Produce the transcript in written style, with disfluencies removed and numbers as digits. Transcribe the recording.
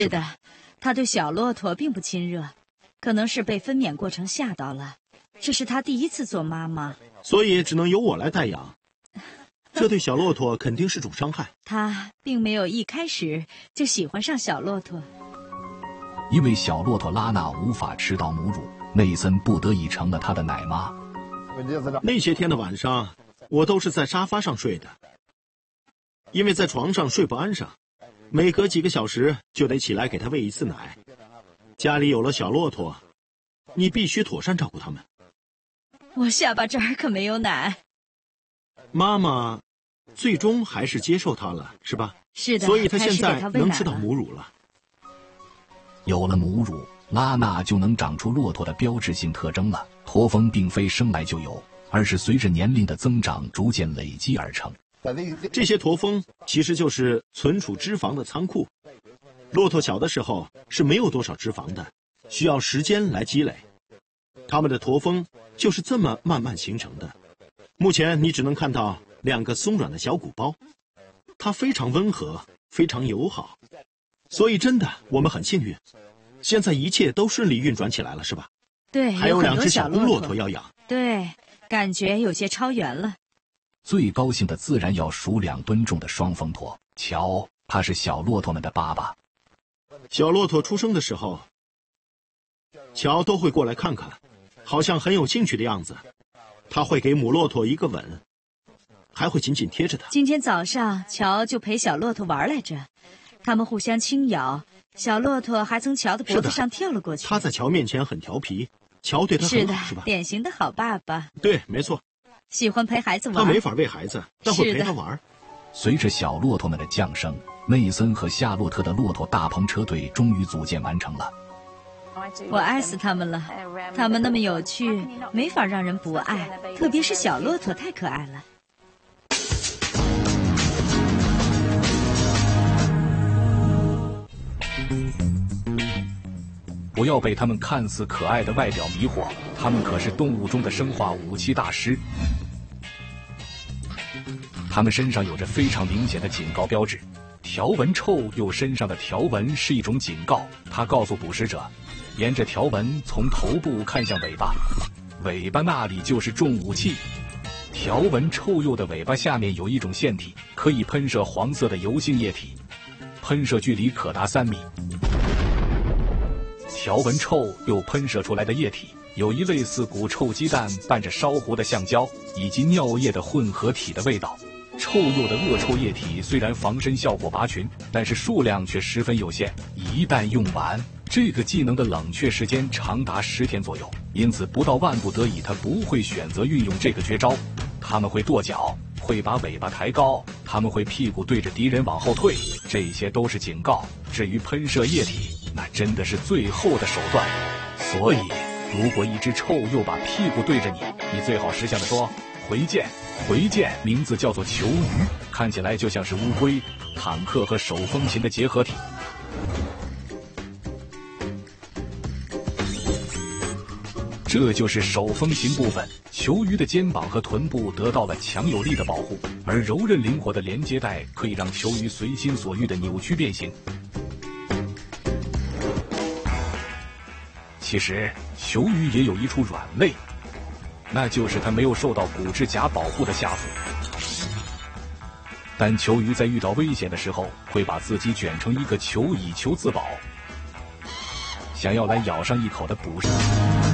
是的，他对小骆驼并不亲热，可能是被分娩过程吓到了。这是他第一次做妈妈， 所以只能由我来代养。这对小骆驼肯定是种伤害。 他并没有一开始就喜欢上小骆驼。 因为小骆驼拉娜无法吃到母乳，内森不得已成了他的奶妈。 那些天的晚上，我都是在沙发上睡的，因为在床上睡不安生，每隔几个小时就得起来给他喂一次奶。家里有了小骆驼，你必须妥善照顾他们。 我下巴这儿可没有奶。 妈妈最终还是接受他了，是吧？ 是的， 所以他现在能吃到母乳了。 有了母乳，拉娜就能长出骆驼的标志性特征了。驼峰并非生来就有，而是随着年龄的增长逐渐累积而成。 这些驼峰其实就是存储脂肪的仓库。骆驼小的时候是没有多少脂肪的，需要时间来积累。它们的驼峰就是这么慢慢形成的。目前你只能看到2个松软的小鼓包，它非常温和，非常友好。所以真的，我们很幸运，现在一切都顺利运转起来了，是吧？ 对， 还有2只小公骆驼要养。 对，感觉有些超员了。 最高兴的自然要数2吨重的双峰驼。瞧，他是小骆驼们的爸爸。 小骆驼出生的时候，乔都会过来看看，好像很有兴趣的样子。他会给母骆驼一个吻，还会紧紧贴着它。 今天早上，乔就陪小骆驼玩来着，他们互相轻咬，小骆驼还从乔的脖子上跳了过去。 他在乔面前很调皮，乔对他很好，是吧？ 典型的好爸爸。 对，没错。 喜欢陪孩子玩。 他没法喂孩子，但会陪他玩。 随着小骆驼们的降生，内森和夏洛特的骆驼大篷车队终于组建完成了。 我爱死他们了，他们那么有趣，没法让人不爱，特别是小骆驼太可爱了。 不要被他们看似可爱的外表迷惑，他们可是动物中的生化武器大师。他们身上有着非常明显的警告标志，条纹臭鼬身上的条纹是一种警告，它告诉捕食者，沿着条纹从头部看向尾巴，尾巴那里就是重武器。条纹臭鼬的尾巴下面有一种腺体，可以喷射黄色的油性液体，喷射距离可达3米。条纹臭鼬喷射出来的液体有一类似骨臭鸡蛋伴着烧糊的橡胶以及尿液的混合体的味道。臭鼬的恶臭液体虽然防身效果拔群，但是数量却十分有限，一旦用完，这个技能的冷却时间长达10天左右，因此不到万不得已，他不会选择运用这个绝招。他们会跺脚，会把尾巴抬高，他们会屁股对着敌人往后退，这些都是警告。至于喷射液体，那真的是最后的手段。所以，如果一只臭鼬把屁股对着你，你最好识相地说回见。回见名字叫做球鱼，看起来就像是乌龟、坦克和手风琴的结合体。这就是手风琴部分，球鱼的肩膀和臀部得到了强有力的保护，而柔韧灵活的连接带可以让球鱼随心所欲的扭曲变形。其实，球鱼也有一处软肋，那就是它没有受到骨质甲保护的下腹。但球鱼在遇到危险的时候，会把自己卷成一个球以求自保，想要来咬上一口的捕食。